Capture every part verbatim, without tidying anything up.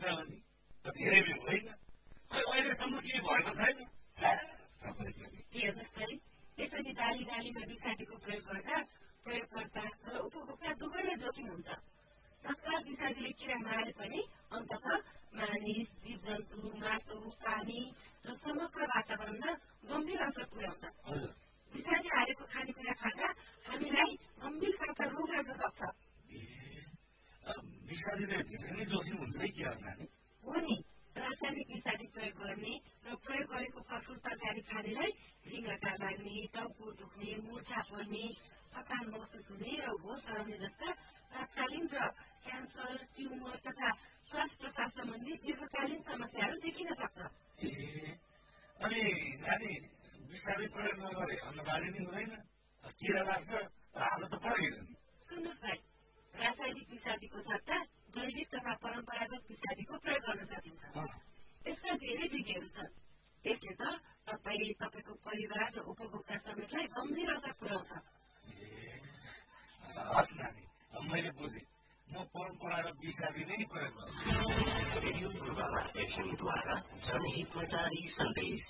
हुन्छ भने धेरै बेर होइन खै अहिलेसम्म केही भएको छैन हेर्नुहोस् है यसरी बाली बालीमा विषादीको प्रयोग गर्दा प्रयोगकर्ता र उपभोक्ता दुवैलाई जोखिम हुन्छ तत्काल विषादीले किरा मारे पनि अन्तत मानिस जीव जन्तु माटो पानी र समग्र वातावरणमा गम्भीर असर पुर्याउँछ विषादी हालेको खानेकुरा खाँदा हामीलाई गम्भीर खालका रोग लाग्न सक्छ विषादीले धेरै नै जोखिम हुन्छ है के नानी हो नि रासायनिक विषादी प्रयोग गर्ने र प्रयोग गरेको कठोर तरकारी खानेलाई रिङ्गटा लाग्ने टाउको दुख्ने मुर्छा पर्ने थकान महसुस हुने र होस हराउने जस्ता तात्कालीन र क्यान्सर ट्युमर तथा श्वास प्रश्वास सम्बन्धी दीर्घकालीन समस्याहरू देखिन सक्छ अनि नानी विषादी प्रयोग नगरे अन्नबाली नै हुँदैन किरा लाग्छ हाल्नु त पर्दैन सुन्नुहोस् भाइ रासायनिक विषादीको सट्टा जैविक तथा परम्परागत विषादीको प्रयोग गर्न सकिन्छ यसका धेरै विधिहरू छन् त्यसले त तपाईँ तपाईँको परिवार र उपभोक्ता समेतलाई गम्भीर असर पुर्याउँछ हस् नानी मैले बुझेँ म परम्परागत विषादी नै प्रयोग गर्छु रेडियो पूर्वामा एफएमद्वारा जनहितमचारी सन्देश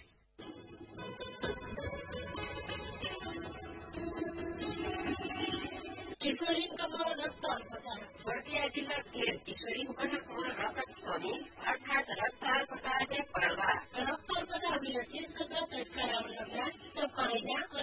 किशोरीको रक्त अल्पता बर्दिया जिल्ला तेल किशोरी मुखनको रक्त कमी अर्थात् रक्त अल्पता चाहिँ परवा रक्त अल्पता अभिलक्षित क्षेत्र पेटका राउन्ड चक्करैना